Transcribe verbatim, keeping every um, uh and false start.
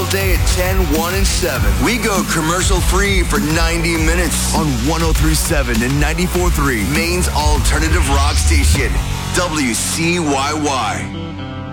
day at ten, one, and seven. We go commercial-free for ninety minutes on one oh three point seven and ninety-four point three, Maine's alternative rock station, W C Y Y.